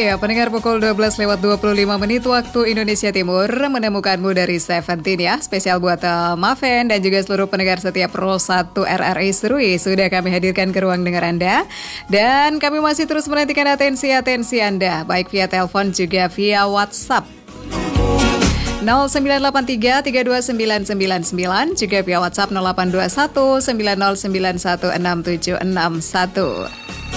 Ya, pendengar pukul 12 lewat 25 menit waktu Indonesia Timur menemukanmu dari Seventeen ya. Spesial buat Maven dan juga seluruh pendengar setiap Pro 1 RRI Serui. Sudah kami hadirkan ke ruang dengar Anda. Dan kami masih terus menantikan atensi Anda, baik via telepon juga via WhatsApp. 0983-329999, juga via WhatsApp 0821-9091-6761.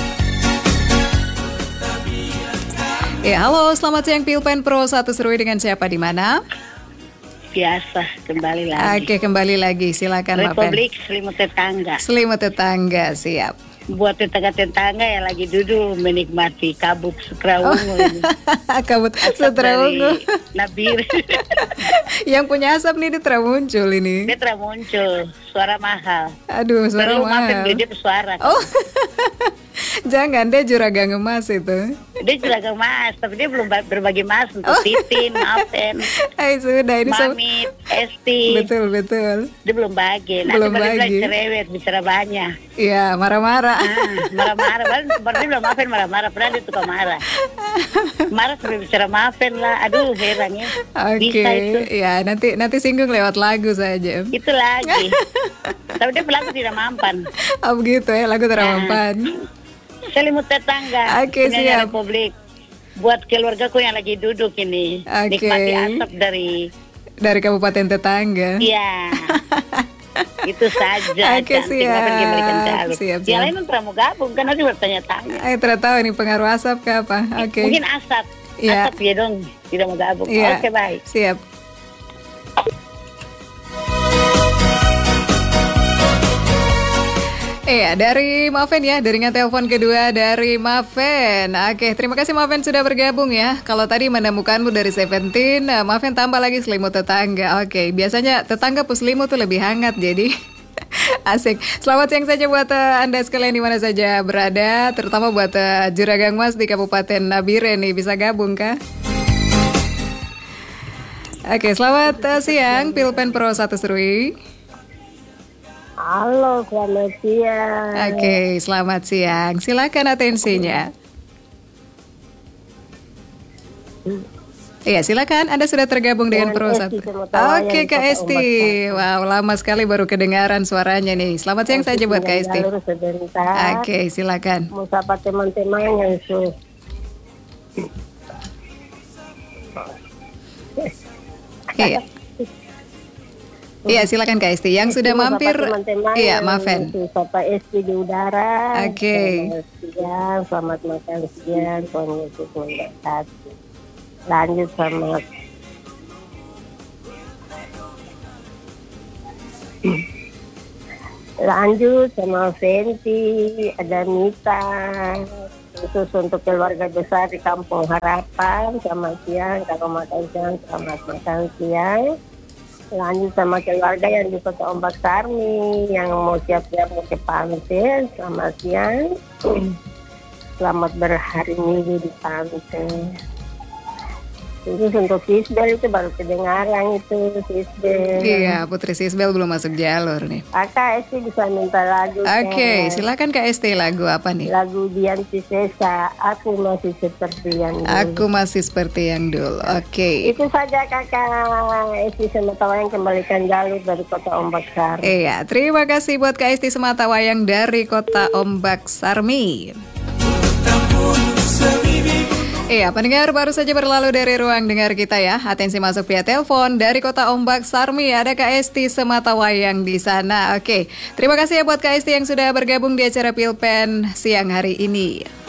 Ya, halo, selamat siang Pilpen Pro 1 Serui, dengan siapa di mana? Biasa, kembali lagi. Oke, kembali lagi, silakan Republik Selimut Tetangga. Selimut Tetangga, siap. Buat tetangga-tetangga yang lagi duduk menikmati kabut Sutrawungu ini. Kabut Sutrawungu. Nabir. Yang punya asap nih, dia termuncul ini. Dia termuncul, suara mahal. Aduh, suara perlu mahal. Maafin dia suara. Oh. Jangan, dia juragan emas itu. Dia juragan emas, tapi dia belum berbagi emas untuk Titin, Maafin. Sudah ini Mamit, Esti. Betul. Dia belum bagi. Nanti Belum baru bagi. bilang cerewet, bicara banyak. Iya, marah-marah. Marah-marah, baru dia belum maafin marah-marah, pernah dia suka marah. Marah sampai bicara maafin lah, aduh heran ya. Bisa itu. Ya, nanti singgung lewat lagu saja. Itu lagi. Tapi dia pelaku tidak mampan. Oh begitu ya, lagu tidak mampan. Selimut Tetangga. Oke, siap. Republik. Buat keluargaku yang lagi duduk ini. Nikmati asap dari kabupaten tetangga. Iya. Itu saja. Oke, siap. Yang lain pernah mau gabung kan, nanti bertanya-tanya. Tidak tahu ini pengaruh asap ke apa. Oke. Mungkin asap. Ya. Asap ya dong, tidak mau gabung. Ya. Oke, baik. Siap. Iya, dari Maven ya, jaringan telepon kedua dari Maven. Oke, terima kasih Maven sudah bergabung ya. Kalau tadi menemukanmu dari Seventeen, Maven tambah lagi selimut tetangga. Oke, biasanya tetangga selimut tuh lebih hangat, jadi asik. Selamat siang saja buat Anda sekalian di mana saja berada, terutama buat juragan mas di Kabupaten Nabire nih, bisa gabung kah? Oke, selamat siang Pilpen Pro 1 Serui. Halo, selamat siang. Oke, selamat siang. Silakan atensinya. Iya, silakan. Anda sudah tergabung dengan Pro 1. Oke, Kak Esti. Wow, lama sekali baru kedengaran suaranya nih. Selamat siang saja buat Kak Esti. Oke, silakan. Mau sapa teman-teman yang Iya. Iya, silakan Kak Esti. Yang sudah mampir, iya, Maven. Bapak Esti di udara. Oke. Selamat makan siang. Tuhan Yesus memberkati. Lanjut sama Venti, ada Mita. Khusus untuk keluarga besar di Kampung Harapan. Selamat siang. Kalau makan siang, selamat makan siang. Lanjut sama keluarga yang di Kota Ombak Sarmi, yang mau siap-siap mau ke pantai. Selamat siang. Selamat berhari minggu di pantai. Itu untuk Sisbel, itu baru kedengaran itu Sisbel. Iya, Putri Sisbel belum masuk jalur nih. Kak Esti bisa minta lagu. Oke, silakan Kak Esti, lagu apa nih? Lagu Dianti Sesa, Aku Masih Seperti Yang Dulu. Aku Masih Seperti Yang Dulu. Oke. Itu saja Kakak Esti Sematawayang, kembalikan jalur dari Kota Ombak Sarmi. Iya, terima kasih buat Kak Esti Sematawayang dari Kota Ombak Sarmi. Iya, pendengar baru saja berlalu dari ruang dengar kita ya. Atensi masuk via telepon dari Kota Ombak Sarmi. Ada Kak Esti Sematawayang di sana. Oke, terima kasih ya buat Kak Esti yang sudah bergabung di acara Pilpen siang hari ini.